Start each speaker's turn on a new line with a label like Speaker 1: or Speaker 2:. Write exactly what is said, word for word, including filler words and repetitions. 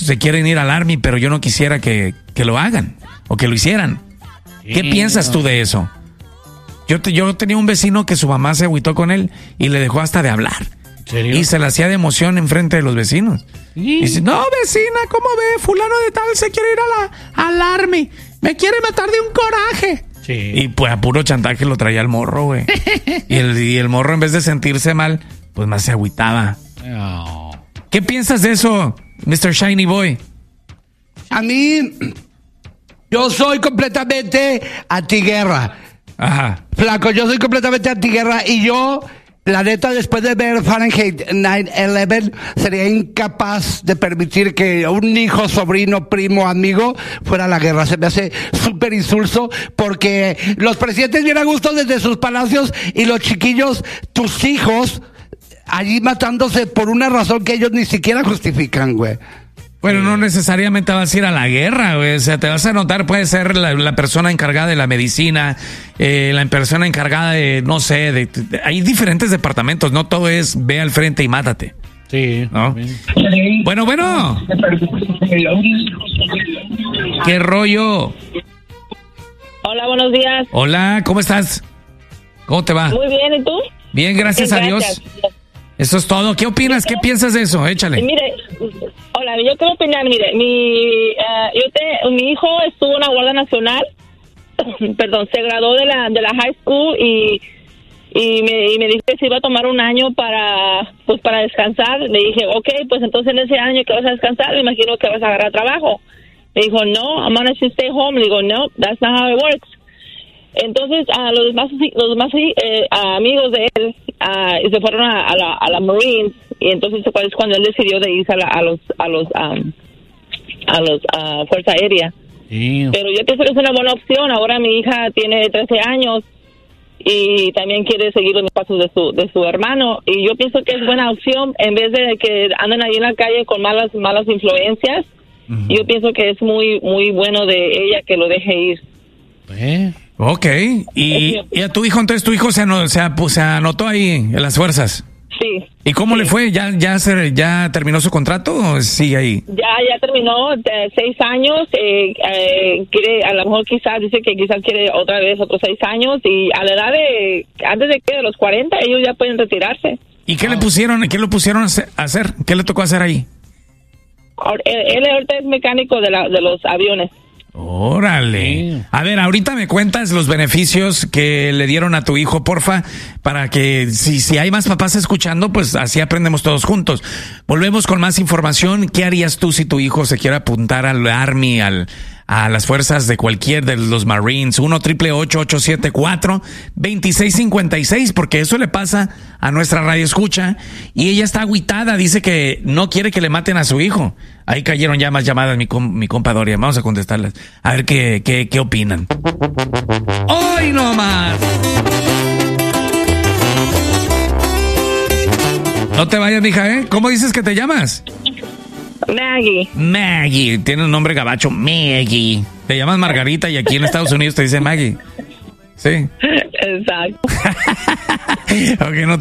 Speaker 1: se quieren ir al Army, pero yo no quisiera que, que lo hagan o que lo hicieran. ¿Qué sí, piensas tú de eso? Yo, te, yo tenía un vecino que su mamá se agüitó con él y le dejó hasta de hablar.
Speaker 2: ¿En serio?
Speaker 1: Y se le hacía de emoción enfrente de los vecinos. ¿Sí? Y dice, no, vecina, ¿cómo ve? Fulano de tal se quiere ir a la, al Army. Me quiere matar de un coraje.
Speaker 2: Sí.
Speaker 1: Y pues a puro chantaje lo traía el morro, güey. y, el, y el morro, en vez de sentirse mal, pues más se agüitaba.
Speaker 2: Oh.
Speaker 1: ¿Qué piensas de eso, mister Shiny Boy?
Speaker 3: A mí, yo soy completamente antiguerra.
Speaker 1: Ajá.
Speaker 3: Flaco, yo soy completamente antiguerra y yo, la neta, después de ver Fahrenheit nueve once, sería incapaz de permitir que un hijo, sobrino, primo, amigo fuera a la guerra. Se me hace súper insulso porque los presidentes vienen a gusto desde sus palacios y los chiquillos, tus hijos, allí matándose por una razón que ellos ni siquiera justifican, güey.
Speaker 1: Bueno, no necesariamente vas a ir a la guerra, güey. O sea, te vas a notar, puede ser la, la persona encargada de la medicina, eh, la persona encargada de, no sé, de, de, hay diferentes departamentos, no todo es ve al frente y mátate.
Speaker 2: Sí.
Speaker 1: ¿No? Bueno, bueno. ¿Qué rollo?
Speaker 4: Hola, buenos días.
Speaker 1: Hola, ¿cómo estás? ¿Cómo te va?
Speaker 4: Muy bien, ¿y tú?
Speaker 1: Bien, gracias
Speaker 4: Bien,
Speaker 1: a Dios.
Speaker 4: gracias.
Speaker 1: Eso es todo. ¿Qué opinas? ¿Qué piensas de eso? Échale.
Speaker 4: Mire, hola, yo quiero opinar, mire, mi, uh, yo te, mi hijo estuvo en la Guardia Nacional, perdón, se graduó de la de la high school y y me, y me dijo que se iba a tomar un año para, pues para descansar. Le dije, okay, pues entonces en ese año que vas a descansar, me imagino que vas a agarrar trabajo. Me dijo, no, I'm gonna stay home. Le digo, no, that's not how it works. Entonces, a uh, los demás, los demás eh, uh, amigos de él uh, se fueron a, a, la, a la Marines, y entonces es cuando él decidió de irse a, la, a los a los um, a los uh, Fuerza Aérea.
Speaker 2: Sí.
Speaker 4: Pero yo pienso que es una buena opción. Ahora mi hija tiene trece años y también quiere seguir los pasos de su de su hermano, y yo pienso que es buena opción en vez de que anden ahí en la calle con malas malas influencias. Uh-huh. Yo pienso que es muy muy bueno de ella que lo deje ir.
Speaker 2: ¿Eh?
Speaker 1: Ok, y, y a tu hijo, entonces tu hijo se, anotó, se, se anotó ahí en las fuerzas.
Speaker 4: Sí.
Speaker 1: ¿Y cómo
Speaker 4: sí.
Speaker 1: le fue? ¿Ya ya se, ya terminó su contrato o sigue ahí?
Speaker 4: Ya ya terminó, de seis años, eh, eh, quiere, a lo mejor quizás, dice que quizás quiere otra vez otros seis años, y a la edad de, antes de que de los cuarenta, ellos ya pueden retirarse.
Speaker 1: ¿Y qué oh. le pusieron, qué le pusieron a hacer? ¿Qué le tocó hacer ahí?
Speaker 4: Él, él ahorita es mecánico de, la, de los aviones.
Speaker 1: Órale. Sí. A ver, ahorita me cuentas los beneficios que le dieron a tu hijo, porfa, para que si, si hay más papás escuchando, pues así aprendemos todos juntos. Volvemos con más información. ¿Qué harías tú si tu hijo se quiere apuntar al Army, al, a las fuerzas de cualquier de los Marines? uno triple ocho ocho siete cuatro dos seis cinco seis, porque eso le pasa a nuestra radio escucha y ella está agüitada, dice que no quiere que le maten a su hijo. Ahí cayeron ya más llamadas, mi, com, mi compa Doria. Vamos a contestarlas. A ver qué, qué, qué opinan. ¡Hoy no más! No te vayas, mija, ¿eh? ¿Cómo dices que te llamas?
Speaker 4: Maggie.
Speaker 1: Maggie. Tiene un nombre gabacho. Maggie. Te llamas Margarita y aquí en Estados Unidos te dice Maggie. Sí.
Speaker 4: Exacto.
Speaker 1: Ok, no